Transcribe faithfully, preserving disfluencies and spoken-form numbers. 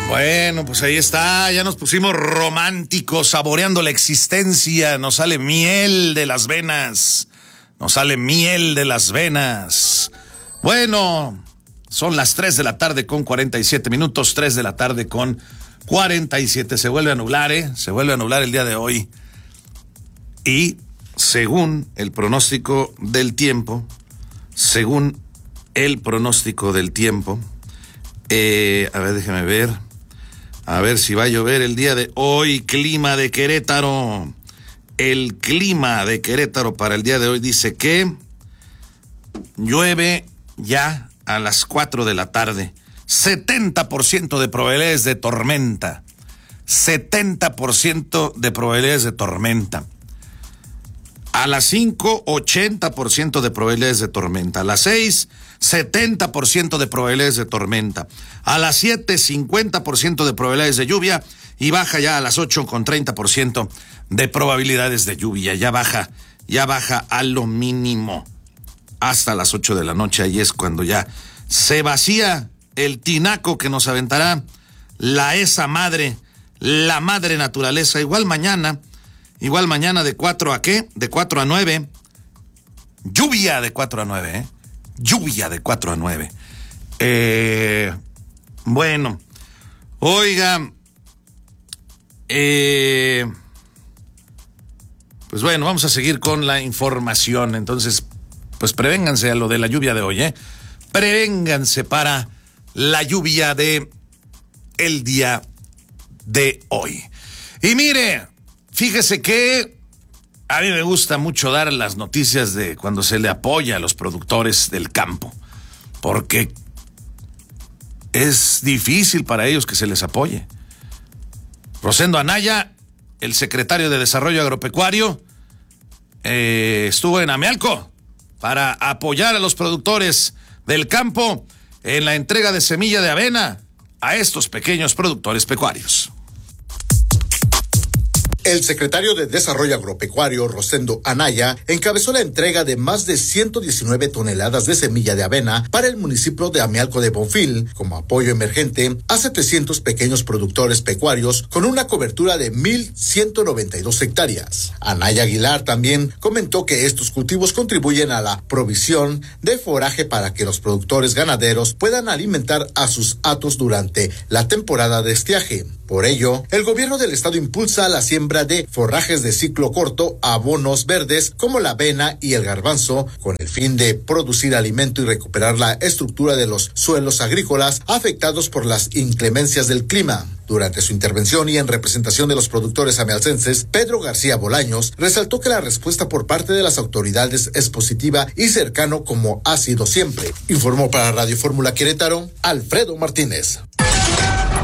Bueno, pues ahí está, ya nos pusimos románticos, saboreando la existencia, nos sale miel de las venas, nos sale miel de las venas. Bueno, son las tres de la tarde con cuarenta y siete minutos, tres de la tarde con cuarenta y siete, se vuelve a nublar, ¿eh? Se vuelve a nublar el día de hoy. Y según el pronóstico del tiempo, según el pronóstico del tiempo, eh, a ver, déjeme ver. A ver si va a llover el día de hoy. Clima de Querétaro. El clima de Querétaro para el día de hoy dice que llueve ya a las cuatro de la tarde. setenta por ciento de probabilidades de tormenta. setenta por ciento de probabilidades de tormenta. A las cinco, ochenta por ciento de probabilidades de tormenta. A las seis, setenta por ciento de probabilidades de tormenta. A las siete, cincuenta por ciento de probabilidades de lluvia. Y baja ya a las ocho con treinta por ciento de probabilidades de lluvia. Ya baja, ya baja a lo mínimo. Hasta las ocho de la noche. Ahí es cuando ya se vacía el tinaco que nos aventará la esa madre, la madre naturaleza. Igual mañana. Igual mañana de cuatro a qué? De cuatro a nueve. Lluvia de cuatro a nueve, ¿eh? Lluvia de cuatro a nueve. Eh, bueno, oiga, eh, pues bueno, vamos a seguir con la información. Entonces, pues prevénganse a lo de la lluvia de hoy, ¿eh? Prevénganse para la lluvia de el día de hoy. Y mire, fíjese que a mí me gusta mucho dar las noticias de cuando se le apoya a los productores del campo, porque es difícil para ellos que se les apoye. Rosendo Anaya, el secretario de Desarrollo Agropecuario, eh, estuvo en Amealco para apoyar a los productores del campo en la entrega de semilla de avena a estos pequeños productores pecuarios. El secretario de Desarrollo Agropecuario, Rosendo Anaya, encabezó la entrega de más de ciento diecinueve toneladas de semilla de avena para el municipio de Amealco de Bonfil, como apoyo emergente a setecientos pequeños productores pecuarios con una cobertura de mil ciento noventa y dos hectáreas. Anaya Aguilar también comentó que estos cultivos contribuyen a la provisión de foraje para que los productores ganaderos puedan alimentar a sus hatos durante la temporada de estiaje. Por ello, el gobierno del estado impulsa la siembra de forrajes de ciclo corto, abonos verdes como la avena y el garbanzo, con el fin de producir alimento y recuperar la estructura de los suelos agrícolas afectados por las inclemencias del clima. Durante su intervención y en representación de los productores amealcenses, Pedro García Bolaños resaltó que la respuesta por parte de las autoridades es positiva y cercano como ha sido siempre. Informó para Radio Fórmula Querétaro, Alfredo Martínez.